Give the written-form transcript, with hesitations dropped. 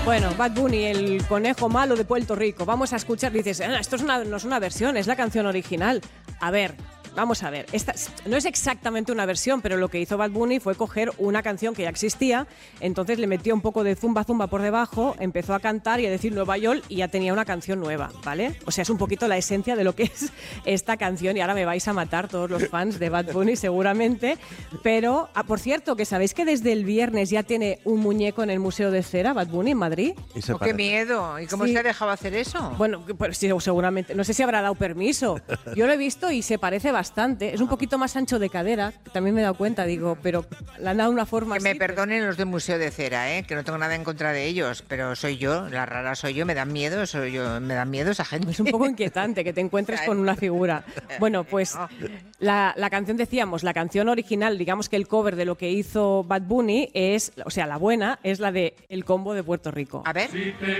Bueno, Bad Bunny, el conejo malo de Puerto Rico. Vamos a escuchar, dices, esto no es una versión, es la canción original. A ver, vamos a ver. Esta no es exactamente una versión, pero lo que hizo Bad Bunny fue coger una canción que ya existía, entonces le metió un poco de zumba por debajo, empezó a cantar y a decir Nueva York y ya tenía una canción nueva, ¿vale? O sea, es un poquito la esencia de lo que es esta canción y ahora me vais a matar todos los fans de Bad Bunny seguramente. Pero, por cierto, que sabéis que desde el viernes ya tiene un muñeco en el Museo de Cera, Bad Bunny, en Madrid. Oh, ¡qué miedo! ¿Y cómo se ha dejado hacer eso? Bueno, pues sí, seguramente. No sé si habrá dado permiso. Yo lo he visto y se parece bastante. Es un poquito más ancho de cadera, que también me he dado cuenta, digo, pero le han dado una forma que así. Me perdonen los del Museo de Cera, que no tengo nada en contra de ellos, pero soy yo, la rara soy yo, me dan miedo esa gente. Es un poco inquietante que te encuentres con una figura. Bueno, pues la canción, decíamos, la canción original, digamos que el cover de lo que hizo Bad Bunny es, o sea, la buena, es la de El Combo de Puerto Rico. A ver.